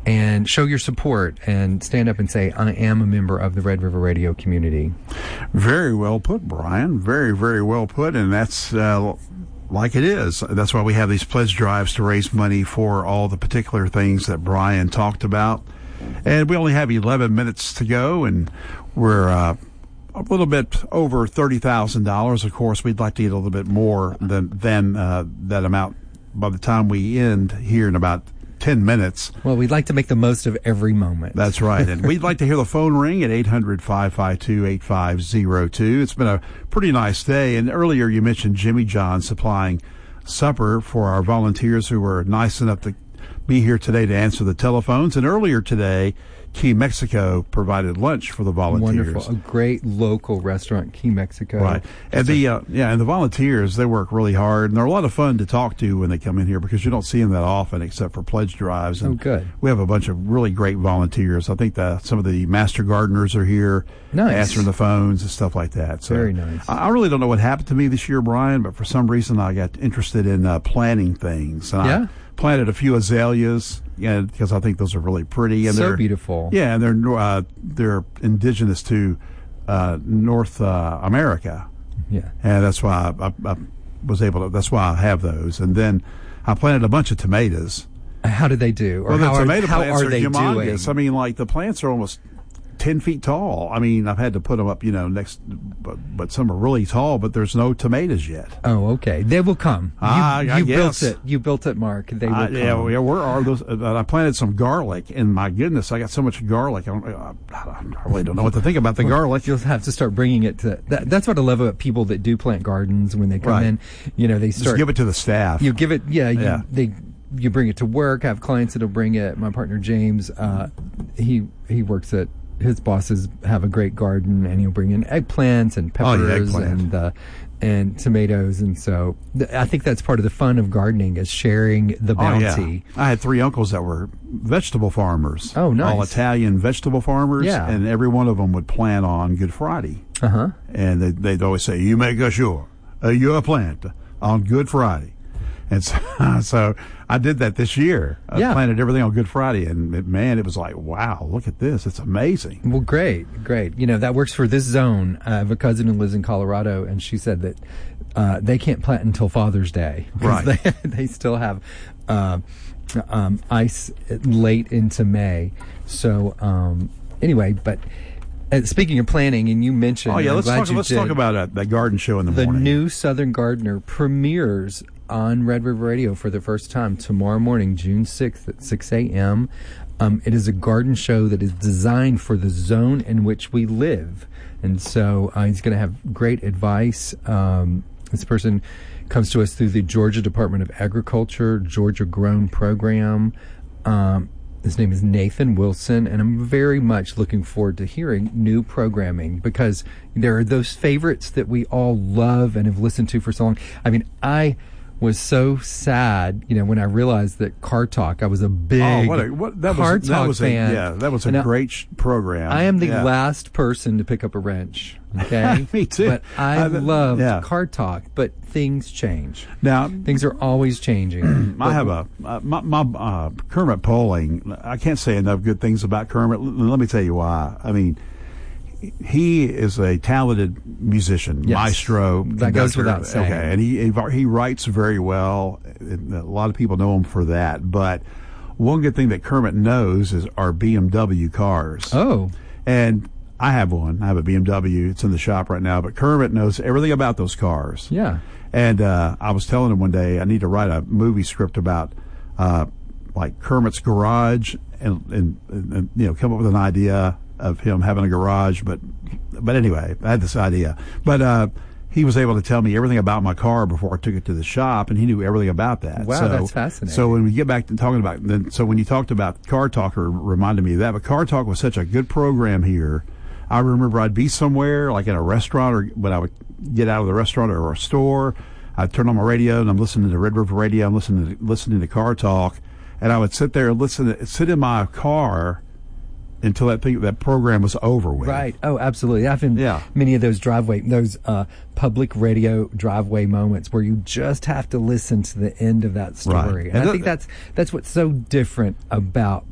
and show your support and stand up and say, I am a member of the Red River Radio community. Very well put, Brian. Very, very well put. And that's like it is. That's why we have these pledge drives to raise money for all the particular things that Brian talked about. And we only have 11 minutes to go, and we're a little bit over $30,000. Of course, we'd like to get a little bit more than that amount by the time we end here in about 10 minutes. Well, we'd like to make the most of every moment. That's right. And we'd like to hear the phone ring at 800-552-8502. It's been a pretty nice day. And earlier you mentioned Jimmy John supplying supper for our volunteers who were nice enough to be here today to answer the telephones. And earlier today, Key Mexico provided lunch for the volunteers. Wonderful. A great local restaurant, Key Mexico. Right. And and the volunteers, they work really hard, and they're a lot of fun to talk to when they come in here because you don't see them that often except for pledge drives. And good. We have a bunch of really great volunteers. I think some of the master gardeners are here answering the phones and stuff like that. So very nice. I really don't know what happened to me this year, Brian, but for some reason I got interested in planting things. And I planted a few azaleas, because I think those are really pretty, and they're beautiful. Yeah, and they're indigenous to North America. Yeah, and that's why I was able to. That's why I have those. And then I planted a bunch of tomatoes. How did they do? Or well, the tomato how plants are they humongous. doing? I mean, like the plants are almost 10 feet tall. I mean, I've had to put them up, next, but some are really tall, but there's no tomatoes yet. Oh, okay. They will come. I built guess. it. You built it, Mark. They will come. Yeah, where are those? I planted some garlic, and my goodness, I got so much garlic. I really don't know what to think about the garlic. You'll have to start bringing it to. That's what I love about people that do plant gardens. When they come in, they start. Just give it to the staff. You give it, you bring it to work. I have clients that'll bring it. My partner James, he works at. His bosses have a great garden, and he'll bring in eggplants and peppers and tomatoes, and so I think that's part of the fun of gardening is sharing the bounty. I had 3 uncles that were vegetable farmers. Oh, nice! All Italian vegetable farmers. Yeah. And every one of them would plant on Good Friday. And they'd always say, "You make sure you plant on Good Friday." And so I did that this year. I planted everything on Good Friday, and it was like, wow, look at this. It's amazing. Well, great. That works for this zone. I have a cousin who lives in Colorado, and she said that they can't plant until Father's Day. Right. They still have ice late into May. So anyway, but... speaking of planning, and you mentioned... let's talk about that garden show in the morning. The new Southern Gardener premieres on Red River Radio for the first time tomorrow morning, June 6th at 6 a.m. It is a garden show that is designed for the zone in which we live. And so he's going to have great advice. This person comes to us through the Georgia Department of Agriculture, Georgia Grown Program. His name is Nathan Wilson, and I'm very much looking forward to hearing new programming because there are those favorites that we all love and have listened to for so long. I mean, I was so sad, when I realized that Car Talk, I was a big Car Talk fan. That was a great program. I am the last person to pick up a wrench. Okay, me too. But I loved Car Talk. But things change. Now things are always changing. I have my Kermit Poling. I can't say enough good things about Kermit. Let me tell you why. I mean, he is a talented musician, maestro. That goes without saying. Okay, and he writes very well. A lot of people know him for that. But one good thing that Kermit knows are BMW cars. Oh, and I have one. I have a BMW. It's in the shop right now. But Kermit knows everything about those cars. Yeah. And I was telling him one day I need to write a movie script about like Kermit's garage and come up with an idea of him having a garage. But anyway, I had this idea. But he was able to tell me everything about my car before I took it to the shop, and he knew everything about that. Wow, that's fascinating. So when we get back to talking about, so when you talked about Car Talk, it reminded me of that. But Car Talk was such a good program here. I remember I'd be somewhere, like in a restaurant, or when I would get out of the restaurant or a store, I'd turn on my radio, and I'm listening to Red River Radio. I'm listening to Car Talk, and I would sit there and sit in my car until that program was over with. Right. Oh, absolutely. I've been many of those public radio driveway moments where you just have to listen to the end of that story. Right. And I think that's what's so different about